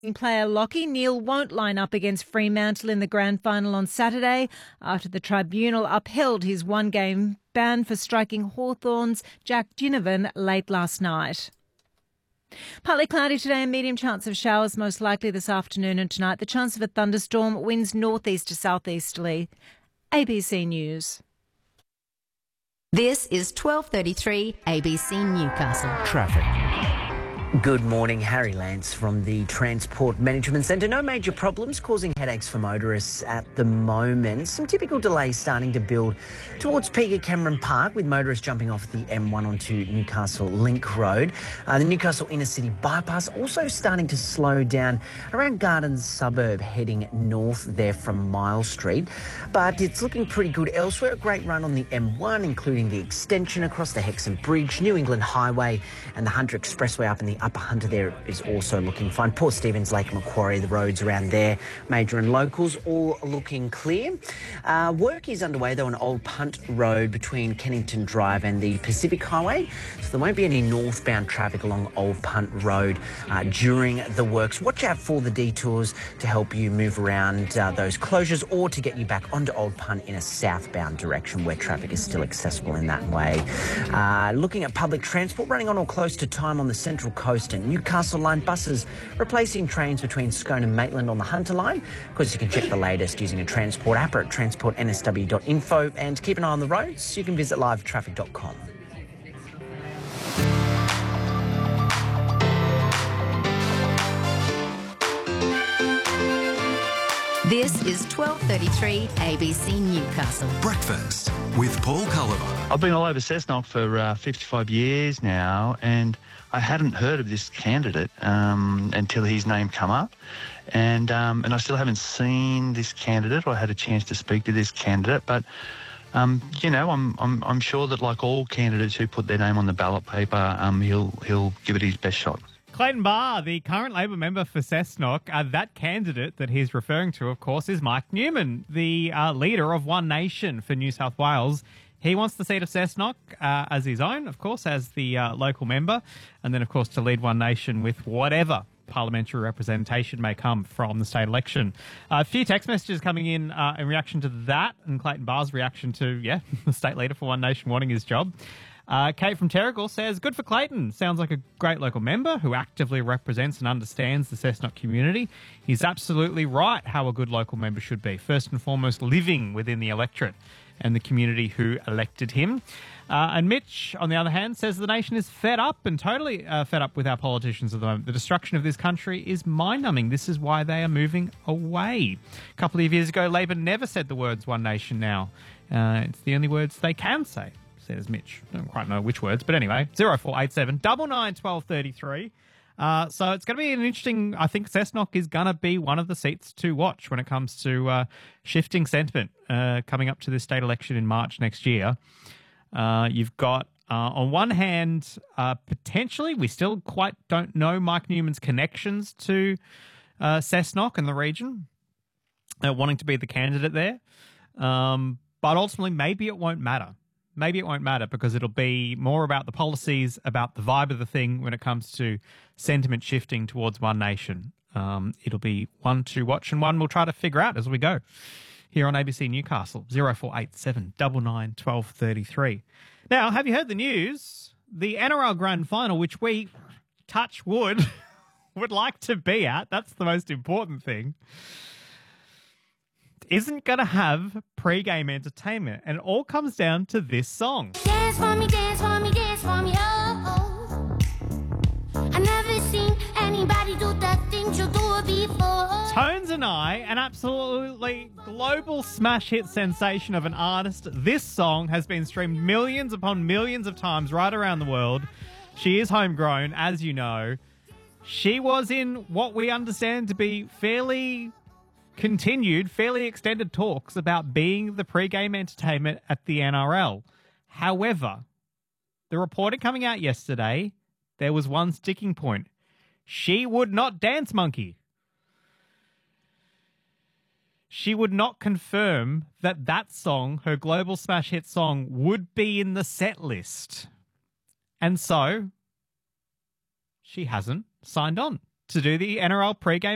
Player Lachie Neale won't line up against Fremantle in the grand final on Saturday after the tribunal upheld his one-game ban for striking Hawthorn's Jack Ginnivan late last night. Partly cloudy today, a medium chance of showers most likely this afternoon and tonight. The chance of a thunderstorm, winds northeast to southeasterly. ABC News. This is 12:33 ABC Newcastle. Traffic. Good morning, Harry Lance from the Transport Management Centre. No major problems causing headaches for motorists at the moment. Some typical delays starting to build towards Pega Cameron Park with motorists jumping off the M1 onto Newcastle Link Road. The Newcastle Inner City Bypass also starting to slow down around Gardens Suburb heading north there from Miles Street. But it's looking pretty good elsewhere. A great run on the M1, including the extension across the Hexham Bridge, New England Highway and the Hunter Expressway up in the Upper Hunter there is also looking fine. Port Stephens, Lake Macquarie, the roads around there, major and locals, all looking clear. Work is underway, though, on Old Punt Road between Kennington Drive and the Pacific Highway. So there won't be any northbound traffic along Old Punt Road during the works. Watch out for the detours to help you move around those closures or to get you back onto Old Punt in a southbound direction where traffic is still accessible in that way. Looking at public transport, running on or close to time on the Central Coast and Newcastle line buses, replacing trains between Scone and Maitland on the Hunter line. Of course, you can check the latest using a transport app or at transportnsw.info, and keep an eye on the roads. You can visit livetraffic.com. This is 12:33 ABC Newcastle. Breakfast with Paul Culliver. I've been all over Cessnock for 55 years now, and I hadn't heard of this candidate until his name come up, and I still haven't seen this candidate or had a chance to speak to this candidate. But I'm sure that, like all candidates who put their name on the ballot paper, he'll give it his best shot. Clayton Barr, the current Labor member for Cessnock, that candidate that he's referring to, of course, is Mike Newman, the leader of One Nation for New South Wales. He wants the seat of Cessnock as his own, of course, as the local member, and then, of course, to lead One Nation with whatever parliamentary representation may come from the state election. A few text messages coming in reaction to that, and Clayton Barr's reaction to, the state leader for One Nation wanting his job. Kate from Terrigal says, good for Clayton. Sounds like a great local member who actively represents and understands the Cessnock community. He's absolutely right how a good local member should be. First and foremost, living within the electorate and the community who elected him. And Mitch, on the other hand, says the nation is fed up and totally fed up with our politicians at the moment. The destruction of this country is mind-numbing. This is why they are moving away. A couple of years ago, Labor never said the words One Nation now. It's the only words they can say, says Mitch. Don't quite know which words, but anyway, 0487 99 1233. So it's going to be an interesting, I think Cessnock is going to be one of the seats to watch when it comes to shifting sentiment coming up to this state election in March next year. You've got, on one hand, potentially, we still quite don't know Mike Newman's connections to Cessnock and the region, wanting to be the candidate there. But ultimately, maybe it won't matter. Maybe it won't matter because it'll be more about the policies, about the vibe of the thing when it comes to sentiment shifting towards One Nation. It'll be one to watch and one we'll try to figure out as we go here on ABC Newcastle, 0487 99 1233. Now, have you heard the news? The NRL Grand Final, which we, touch wood, would like to be at, that's the most important thing, isn't going to have pre-game entertainment. And it all comes down to this song. Dance for me, dance for me, dance for me, oh, oh. I've never seen anybody do the things you do before. Tones and I, an absolutely global smash hit sensation of an artist. This song has been streamed millions upon millions of times right around the world. She is homegrown, as you know. She was in what we understand to be fairly extended talks about being the pre-game entertainment at the NRL. However, the reporting coming out yesterday, there was one sticking point. She would not dance monkey. She would not confirm that that song, her global smash hit song, would be in the set list. And so, she hasn't signed on to do the NRL pre-game